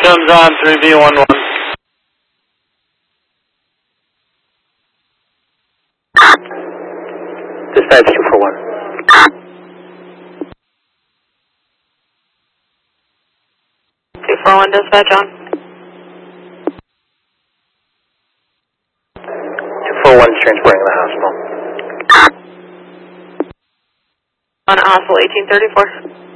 Systems on 3B11. Dispatch 241. 241 dispatch on. 241 is transporting to the hospital. On at hospital 1834.